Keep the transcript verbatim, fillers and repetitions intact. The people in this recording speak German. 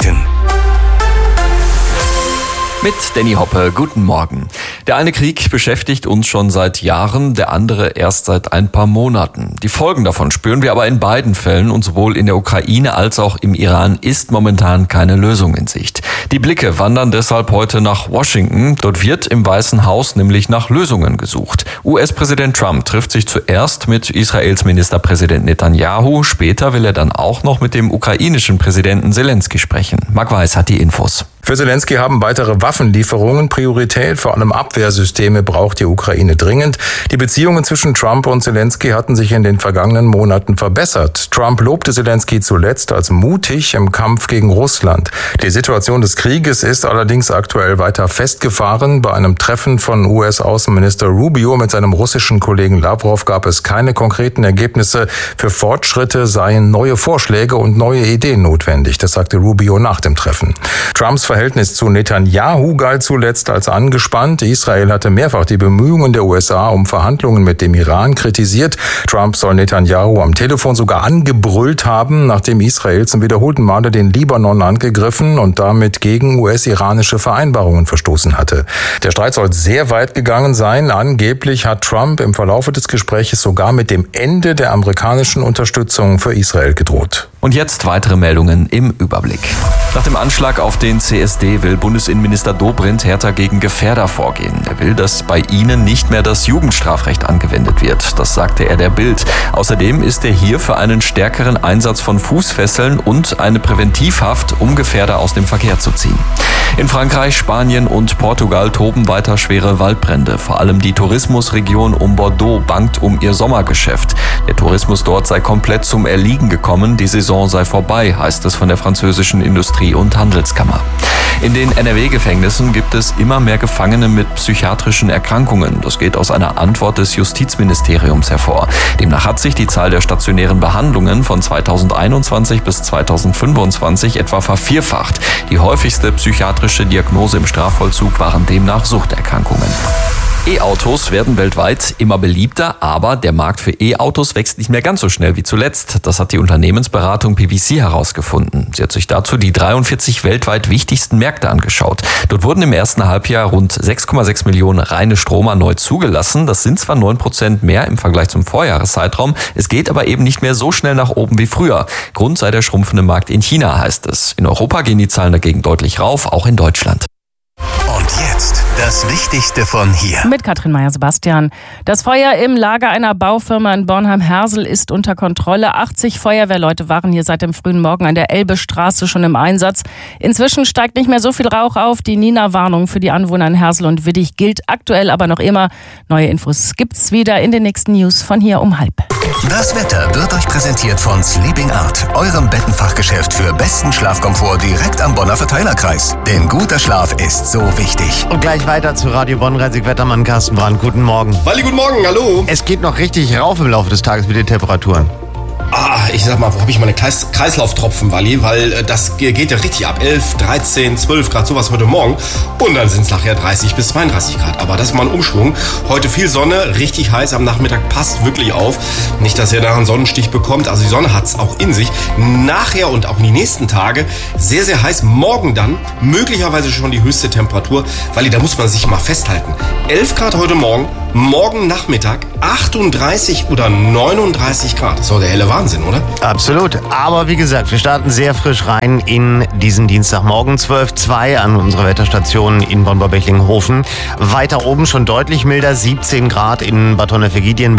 Nachrichten. Mit Danny Hoppe, guten Morgen. Der eine Krieg beschäftigt uns schon seit Jahren, der andere erst seit ein paar Monaten. Die Folgen davon spüren wir aber in beiden Fällen und sowohl in der Ukraine als auch im Iran ist momentan keine Lösung in Sicht. Die Blicke wandern deshalb heute nach Washington. Dort wird im Weißen Haus nämlich nach Lösungen gesucht. U S-Präsident Trump trifft sich zuerst mit Israels Ministerpräsident Netanyahu. Später will er dann auch noch mit dem ukrainischen Präsidenten Selensky sprechen. Marc Weiß hat die Infos. Für Selensky haben weitere Waffenlieferungen Priorität. Vor allem Abwehrsysteme braucht die Ukraine dringend. Die Beziehungen zwischen Trump und Selensky hatten sich in den vergangenen Monaten verbessert. Trump lobte Selensky zuletzt als mutig im Kampf gegen Russland. Die Situation des Krieges ist allerdings aktuell weiter festgefahren. Bei einem Treffen von U S-Außenminister Rubio mit seinem russischen Kollegen Lavrov gab es keine konkreten Ergebnisse. Für Fortschritte seien neue Vorschläge und neue Ideen notwendig. Das sagte Rubio nach dem Treffen. Trumps Verhältnis zu Netanyahu galt zuletzt als angespannt. Israel hatte mehrfach die Bemühungen der U S A um Verhandlungen mit dem Iran kritisiert. Trump soll Netanyahu am Telefon sogar angebrüllt haben, nachdem Israel zum wiederholten Male den Libanon angegriffen und damit gegen U S-iranische Vereinbarungen verstoßen hatte. Der Streit soll sehr weit gegangen sein. Angeblich hat Trump im Verlaufe des Gespräches sogar mit dem Ende der amerikanischen Unterstützung für Israel gedroht. Und jetzt weitere Meldungen im Überblick. Nach dem Anschlag auf den C S D will Bundesinnenminister Dobrindt härter gegen Gefährder vorgehen. Er will, dass bei ihnen nicht mehr das Jugendstrafrecht angewendet wird. Das sagte er der Bild. Außerdem ist er hier für einen stärkeren Einsatz von Fußfesseln und eine Präventivhaft, um Gefährder aus dem Verkehr zu ziehen. In Frankreich, Spanien und Portugal toben weiter schwere Waldbrände. Vor allem die Tourismusregion um Bordeaux bangt um ihr Sommergeschäft. Der Tourismus dort sei komplett zum Erliegen gekommen. Die Saison sei vorbei, heißt es von der französischen Industrie- und Handelskammer. In den N R W-Gefängnissen gibt es immer mehr Gefangene mit psychiatrischen Erkrankungen. Das geht aus einer Antwort des Justizministeriums hervor. Demnach hat sich die Zahl der stationären Behandlungen von zweitausendeinundzwanzig bis zweitausendfünfundzwanzig etwa vervierfacht. Die häufigste psychiatrische Diagnose im Strafvollzug waren demnach Suchterkrankungen. E-Autos werden weltweit immer beliebter, aber der Markt für E-Autos wächst nicht mehr ganz so schnell wie zuletzt. Das hat die Unternehmensberatung P V C herausgefunden. Sie hat sich dazu die dreiundvierzig weltweit wichtigsten Märkte angeschaut. Dort wurden im ersten Halbjahr rund sechs Komma sechs Millionen reine Stromer neu zugelassen. Das sind zwar neun Prozent mehr im Vergleich zum Vorjahreszeitraum, es geht aber eben nicht mehr so schnell nach oben wie früher. Grund sei der schrumpfende Markt in China, heißt es. In Europa gehen die Zahlen dagegen deutlich rauf, auch in Deutschland. Und jetzt das Wichtigste von hier. Mit Katrin Meyer-Sebastian. Das Feuer im Lager einer Baufirma in Bornheim-Hersel ist unter Kontrolle. achtzig Feuerwehrleute waren hier seit dem frühen Morgen an der Elbestraße schon im Einsatz. Inzwischen steigt nicht mehr so viel Rauch auf. Die Nina-Warnung für die Anwohner in Hersel und Widdig gilt aktuell aber noch immer. Neue Infos gibt's wieder in den nächsten News von hier um halb. Das Wetter wird euch präsentiert von Sleeping Art, eurem Bettenfachgeschäft für besten Schlafkomfort direkt am Bonner Verteilerkreis. Denn guter Schlaf ist so wichtig. Und gleich weiter zu Radio Bonn-Reisig-Wettermann Carsten Brandt. Guten Morgen. Walli, guten Morgen, hallo. Es geht noch richtig rauf im Laufe des Tages mit den Temperaturen. Ah, ich sag mal, wo habe ich meine Kreis- Kreislauftropfen, Walli? Weil äh, das geht ja richtig ab. elf, dreizehn, zwölf Grad, sowas heute Morgen. Und dann sind es nachher dreißig bis zweiunddreißig Grad. Aber das ist mal ein Umschwung. Heute viel Sonne, richtig heiß am Nachmittag, passt wirklich auf. Nicht, dass ihr da einen Sonnenstich bekommt. Also die Sonne hat es auch in sich. Nachher und auch in die nächsten Tage sehr, sehr heiß. Morgen dann möglicherweise schon die höchste Temperatur. Walli, da muss man sich mal festhalten. elf Grad heute Morgen, morgen Nachmittag achtunddreißig oder neununddreißig Grad. Das ist doch der helle Wahnsinn, oder? Absolut. Aber wie gesagt, wir starten sehr frisch rein in diesen Dienstagmorgen. zwölf Komma zwei an unserer Wetterstation in Bonn-Bechlingenhofen. Weiter oben schon deutlich milder, siebzehn Grad in Bad Tonnefergidien.